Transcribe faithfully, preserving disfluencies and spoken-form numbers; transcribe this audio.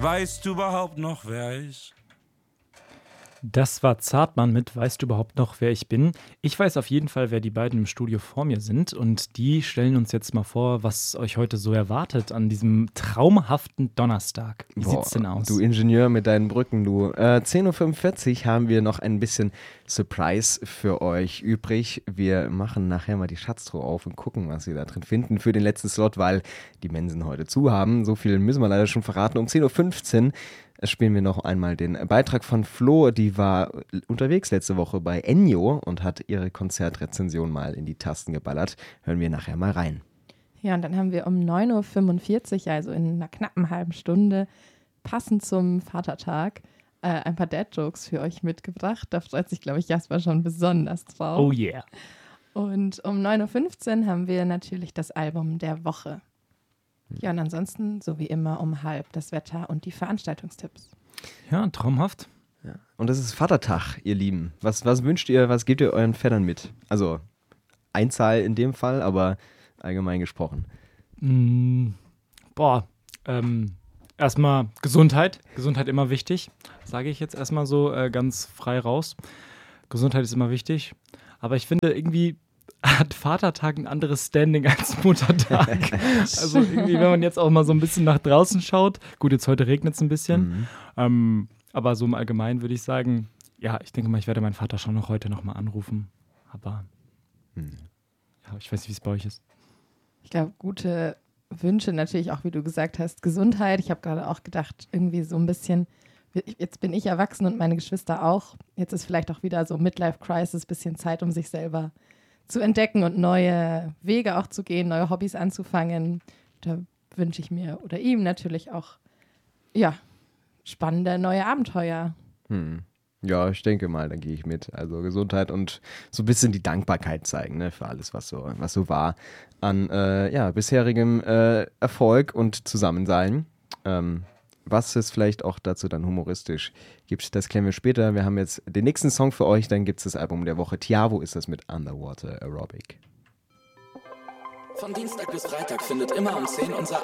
Weißt du überhaupt noch, wer ich? Das war Zartmann mit Weißt du überhaupt noch, wer ich bin? Ich weiß auf jeden Fall, wer die beiden im Studio vor mir sind. Und die stellen uns jetzt mal vor, was euch heute so erwartet an diesem traumhaften Donnerstag. Wie Boah, sieht's denn aus? Du Ingenieur mit deinen Brücken, du. Äh, zehn Uhr fünfundvierzig haben wir noch ein bisschen Surprise für euch übrig. Wir machen nachher mal die Schatztruhe auf und gucken, was wir da drin finden für den letzten Slot, weil die Mensen heute zu haben. So viel müssen wir leider schon verraten. Um zehn Uhr fünfzehn spielen wir noch einmal den Beitrag von Flo. Die war unterwegs letzte Woche bei Ennio und hat ihre Konzertrezension mal in die Tasten geballert. Hören wir nachher mal rein. Ja, und dann haben wir um neun Uhr fünfundvierzig, also in einer knappen halben Stunde, passend zum Vatertag, äh, ein paar Dad-Jokes für euch mitgebracht. Da freut sich, glaube ich, Jasper schon besonders drauf. Oh yeah. Und um neun Uhr fünfzehn haben wir natürlich das Album der Woche. Ja, und ansonsten, so wie immer, um halb das Wetter und die Veranstaltungstipps. Ja, traumhaft. Ja. Und es ist Vatertag, ihr Lieben. Was, was wünscht ihr, was gebt ihr euren Vätern mit? Also Einzahl in dem Fall, aber allgemein gesprochen. Mm, boah, ähm, erstmal Gesundheit. Gesundheit immer wichtig, sage ich jetzt erstmal so äh, ganz frei raus. Gesundheit ist immer wichtig. Aber ich finde irgendwie hat Vatertag ein anderes Standing als Muttertag. Also irgendwie, wenn man jetzt auch mal so ein bisschen nach draußen schaut, gut, jetzt heute regnet es ein bisschen, Mhm. ähm, aber so im Allgemeinen würde ich sagen, ja, ich denke mal, ich werde meinen Vater schon noch heute nochmal anrufen, aber Mhm. ja, ich weiß nicht, wie es bei euch ist. Ich glaube, gute Wünsche natürlich auch, wie du gesagt hast, Gesundheit. Ich habe gerade auch gedacht, irgendwie so ein bisschen, jetzt bin ich erwachsen und meine Geschwister auch. Jetzt ist vielleicht auch wieder so Midlife-Crisis, bisschen Zeit, um sich selber zu entdecken und neue Wege auch zu gehen, neue Hobbys anzufangen. Da wünsche ich mir oder ihm natürlich auch, ja, spannende neue Abenteuer. Hm. Ja, ich denke mal, da gehe ich mit. Also Gesundheit und so ein bisschen die Dankbarkeit zeigen, ne, für alles, was so, was so war an äh, ja, bisherigem äh, Erfolg und Zusammensein. Ähm, was es vielleicht auch dazu dann humoristisch gibt, das klären wir später. Wir haben jetzt den nächsten Song für euch, dann gibt es das Album der Woche. Tiavo ist das mit Underwater Aerobic. Von Dienstag bis Freitag findet immer um zehn unser